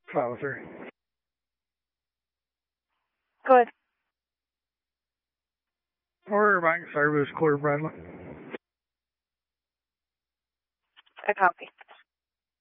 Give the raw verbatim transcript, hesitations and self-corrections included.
five oh three. Good. Order bank service, Clear Bradley. I copy.